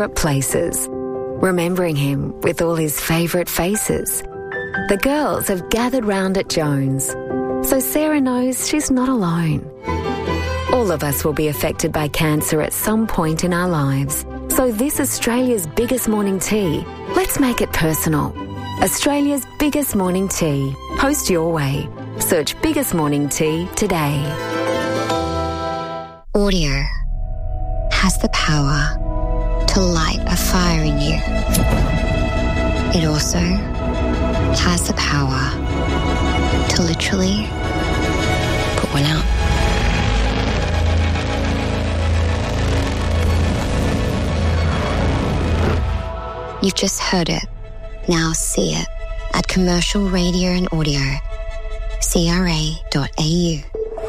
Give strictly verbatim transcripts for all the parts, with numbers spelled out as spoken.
places, remembering him with all his favourite faces. The girls have gathered round at Jones, so Sarah knows she's not alone. All of us will be affected by cancer at some point in our lives. So this Australia's biggest morning tea, let's make it personal. Australia's biggest morning tea. Post your way. Search Biggest Morning Tea today. Audio has the power to light a fire in you. It also has the power to literally put one out. You've just heard it. Now see it at Commercial Radio and Audio, c r a dot a u.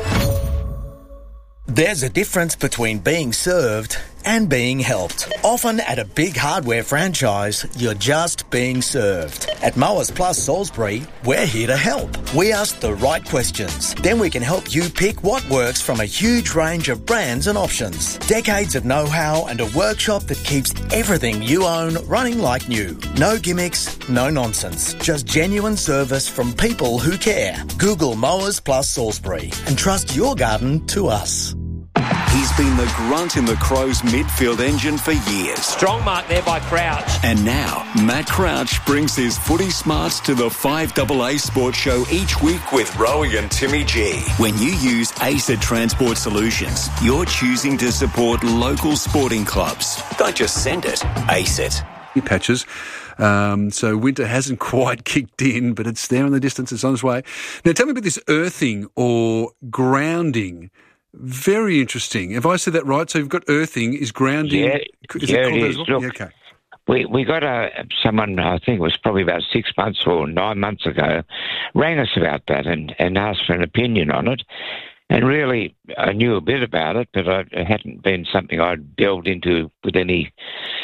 There's a difference between being served and being helped. Often at a big hardware franchise, you're just being served. At Mowers Plus Salisbury, we're here to help. We ask the right questions. Then we can help you pick what works from a huge range of brands and options. Decades of know-how and a workshop that keeps everything you own running like new. No gimmicks, no nonsense. Just genuine service from people who care. Google Mowers Plus Salisbury and trust your garden to us. He's been the grunt in the Crows midfield engine for years. Strong mark there by Crouch. And now, Matt Crouch brings his footy smarts to the five A A Sports Show each week with Rowie and Timmy G. When you use ACET Transport Solutions, you're choosing to support local sporting clubs. Don't just send it, ACET. Patches. Um, so winter hasn't quite kicked in, but it's there in the distance. It's on its way. Now, tell me about this earthing or grounding. Very interesting. Have I said that right? So you've got earthing, is grounding? Yeah, is yeah, it, it is. well? Look, yeah, okay. we, we got a, someone, I think it was probably about six months or nine months ago, rang us about that and, and asked for an opinion on it. And really, I knew a bit about it, but I, it hadn't been something I'd delved into with any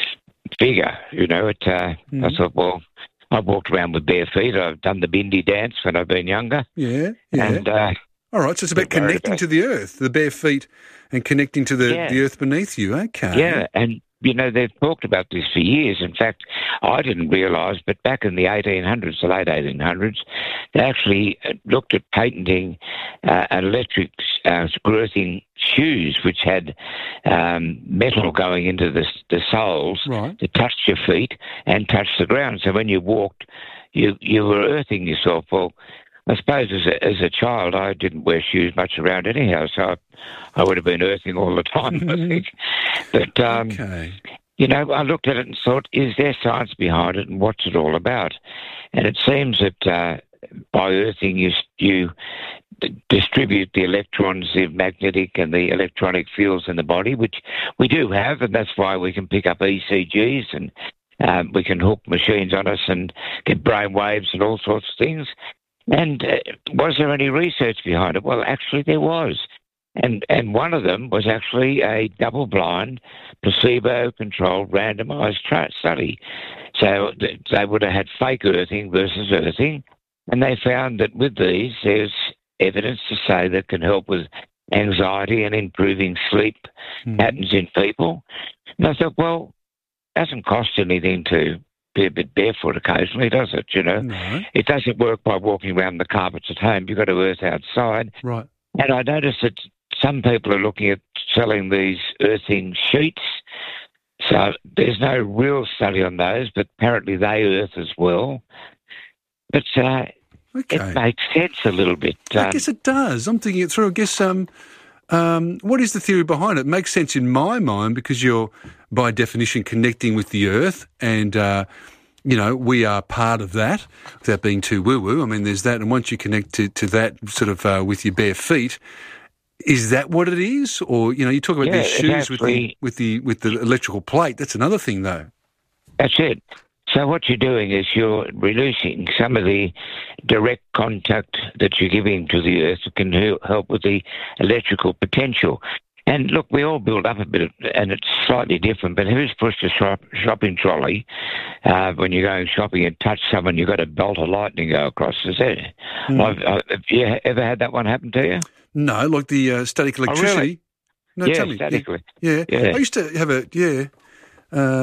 figure. You know, it. Uh, mm-hmm. I thought, well, I've walked around with bare feet. I've done the bindi dance when I've been younger. Yeah, yeah. And, uh, all right, so it's about connecting to the earth, the bare feet, and connecting to the, yeah. the earth beneath you. Okay. Yeah, and, you know, they've talked about this for years. In fact, I didn't realise, but back in the eighteen hundreds, the late eighteen hundreds, they actually looked at patenting uh, electric uh, earthing shoes, which had um, metal going into the, the soles right. to touch your feet and touch the ground. So when you walked, you, you were earthing yourself. Well, I suppose as a, as a child, I didn't wear shoes much around anyhow, so I, I would have been earthing all the time, I think. But, um, okay. you know, I looked at it and thought, is there science behind it and what's it all about? And it seems that uh, by earthing, you, you d- distribute the electrons, the magnetic and the electronic fields in the body, which we do have, and that's why we can pick up E C Gs and um, we can hook machines on us and get brain waves and all sorts of things. And uh, was there any research behind it? Well, actually there was. And and one of them was actually a double-blind, placebo-controlled, randomised tra- study. So th- they would have had fake earthing versus earthing, and they found that with these, there's evidence to say that can help with anxiety and improving sleep mm. patterns in people. And I thought, well, it doesn't cost anything to be a bit barefoot occasionally, does it, you know? No. It doesn't work by walking around the carpets at home. You've got to earth outside. Right. And I noticed that some people are looking at selling these earthing sheets. So there's no real study on those, but apparently they earth as well. But uh, okay. it makes sense a little bit. I Um, guess it does. I'm thinking it through. I guess, um, um, what is the theory behind it? It makes sense in my mind because you're, by definition, connecting with the earth and, uh, you know, we are part of that without being too woo-woo. I mean, there's that. And once you connect to, to that sort of uh, with your bare feet, is that what it is? Or, you know, you talk about Yeah, these shoes actually, with the, with the with the electrical plate. That's another thing, though. That's it. So what you're doing is you're releasing some of the direct contact that you're giving to the earth that can help with the electrical potential. And look, we all build up a bit, of, and it's slightly different, but who's pushed a shop, shopping trolley uh, when you're going shopping and touch someone, you've got a bolt of lightning go across? Is that? Mm. I've, I've, have you ever had that one happen to you? No, like the uh, static electricity. Oh, really? No, yeah, tell me. statically. Yeah. yeah. Yeah. I used to have a, yeah. Uh,